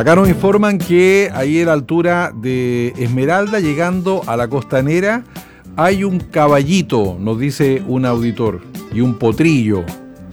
Acá nos informan que ahí a la altura de Esmeralda, llegando a la Costanera, hay un caballito, nos dice un auditor, y un potrillo.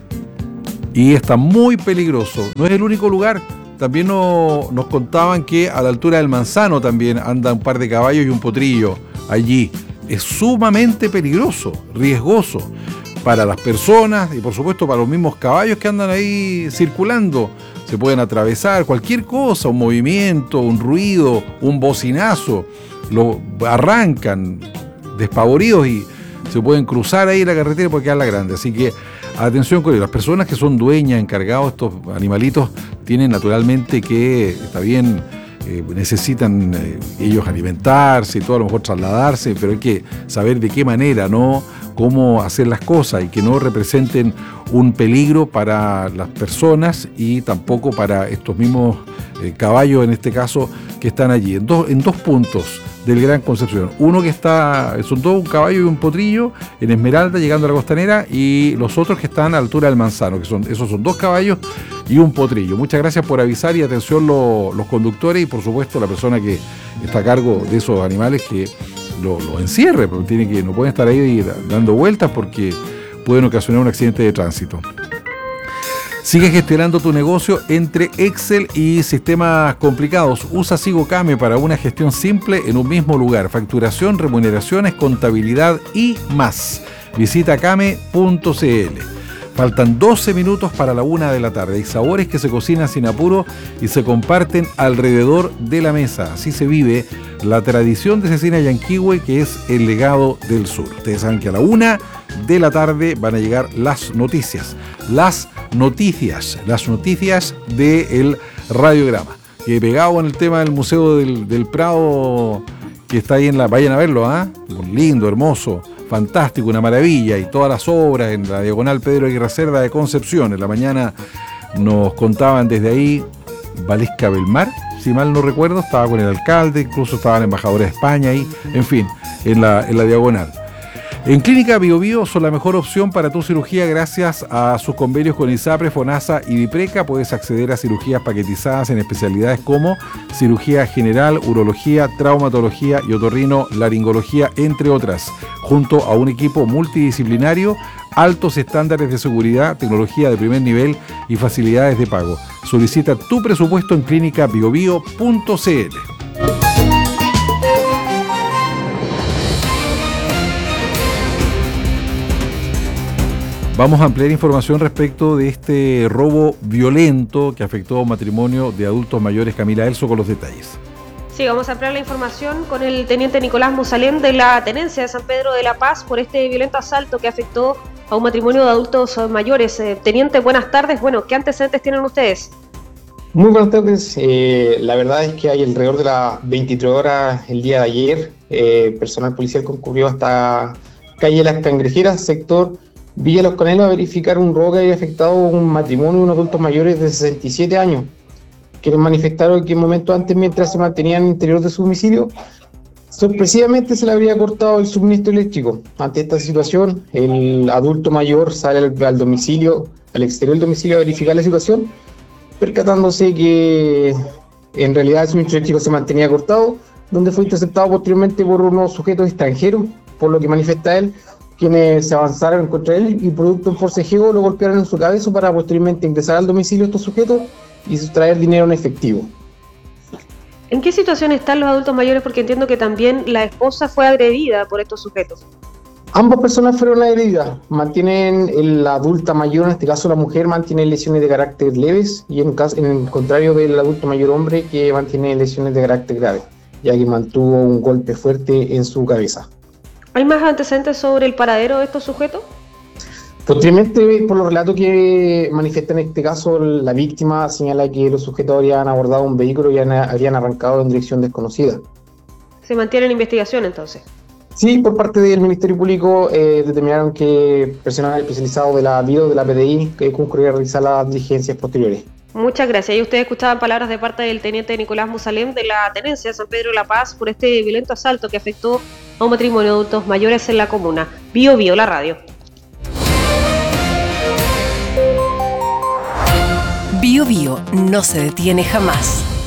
Y está muy peligroso. No es el único lugar. También nos contaban que a la altura del Manzano también anda un par de caballos y un potrillo allí. Es sumamente peligroso, riesgoso para las personas y por supuesto para los mismos caballos que andan ahí circulando. Se pueden atravesar cualquier cosa, un movimiento, un ruido, un bocinazo, lo arrancan despavoridos y se pueden cruzar ahí la carretera porque es la grande. Así que atención con ello. Las personas que son dueñas, encargados de estos animalitos, tienen naturalmente que, está bien, necesitan ellos alimentarse y todo, a lo mejor trasladarse, pero hay que saber de qué manera, ¿no? Cómo hacer las cosas y que no representen un peligro para las personas y tampoco para estos mismos caballos, en este caso, que están allí. En dos puntos del Gran Concepción. Uno que son dos, un caballo y un potrillo en Esmeralda llegando a la Costanera, y los otros que están a la altura del Manzano, esos son dos caballos y un potrillo. Muchas gracias por avisar y atención los conductores y por supuesto la persona que está a cargo de esos animales que lo encierre, porque no pueden estar ahí dando vueltas porque pueden ocasionar un accidente de tránsito. Sigue gestionando tu negocio entre Excel y sistemas complicados. Usa SigoCame para una gestión simple en un mismo lugar. Facturación, remuneraciones, contabilidad y más. Visita came.cl. Faltan 12 minutos para la 1 de la tarde. Hay sabores que se cocinan sin apuro y se comparten alrededor de la mesa. Así se vive la tradición de Cecina Yanquihue, que es el legado del sur. Ustedes saben que a la 1 de la tarde van a llegar las noticias. Las noticias del radiograma. Que pegado en el tema del Museo del Prado, que está ahí vayan a verlo, lindo, hermoso, fantástico, una maravilla, y todas las obras en la diagonal Pedro Aguirre Cerda de Concepción. En la mañana nos contaban desde ahí Valesca Belmar, si mal no recuerdo, estaba con el alcalde, incluso estaban embajadores de España ahí, en fin, en la diagonal. En Clínica Bio Bio son la mejor opción para tu cirugía gracias a sus convenios con ISAPRE, FONASA y Vipreca. Puedes acceder a cirugías paquetizadas en especialidades como cirugía general, urología, traumatología y otorrino-laringología, entre otras, junto a un equipo multidisciplinario, altos estándares de seguridad, tecnología de primer nivel y facilidades de pago. Solicita tu presupuesto en clínicabiobio.cl. Vamos a ampliar información respecto de este robo violento que afectó a un matrimonio de adultos mayores. Camila Elso con los detalles. Sí, vamos a ampliar la información con el teniente Nicolás Musalem de la Tenencia de San Pedro de la Paz por este violento asalto que afectó a un matrimonio de adultos mayores. Teniente, buenas tardes. Bueno, ¿qué antecedentes tienen ustedes? Muy buenas tardes. La verdad es que hay alrededor de las 23 horas el día de ayer, personal policial concurrió hasta calle Las Cangrejeras, sector Villa Los Canelos, a verificar un robo que había afectado a un matrimonio de unos adultos mayores de 67 años, que les manifestaron que en momentos antes, mientras se mantenían en el interior de su domicilio, sorpresivamente se le habría cortado el suministro eléctrico. Ante esta situación, el adulto mayor sale al domicilio, al exterior del domicilio, a verificar la situación, percatándose que en realidad el suministro eléctrico se mantenía cortado, donde fue interceptado posteriormente por unos sujetos extranjeros, por lo que manifiesta él, quienes se avanzaron contra él y producto de un forcejeo lo golpearon en su cabeza para posteriormente ingresar al domicilio de estos sujetos y sustraer dinero en efectivo. ¿En qué situación están los adultos mayores? Porque entiendo que también la esposa fue agredida por estos sujetos. Ambas personas fueron agredidas. La adulta mayor, en este caso la mujer, mantiene lesiones de carácter leves, y en el contrario del adulto mayor hombre, que mantiene lesiones de carácter grave, ya que mantuvo un golpe fuerte en su cabeza. ¿Hay más antecedentes sobre el paradero de estos sujetos? Posteriormente, por los relatos que manifiesta en este caso, la víctima señala que los sujetos habrían abordado un vehículo y habrían arrancado en dirección desconocida. ¿Se mantiene en investigación entonces? Sí, por parte del Ministerio Público determinaron que personal especializado de la BIO, de la PDI, que concurrió a realizar las diligencias posteriores. Muchas gracias. Y ustedes escuchaban palabras de parte del teniente Nicolás Musalem de la Tenencia de San Pedro de la Paz por este violento asalto que afectó a un matrimonio de adultos mayores en la comuna. Bio Bio, la radio. Bio Bio no se detiene jamás.